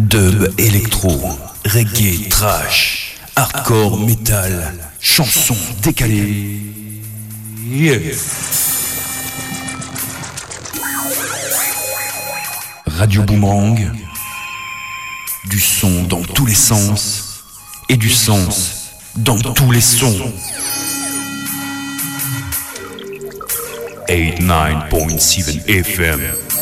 Dub, électro, reggae, trash, hardcore, metal, chansons décalées. Yeah. Radio Boomerang, du son dans tous les sens et du sens dans tous les sons. 89.7 FM.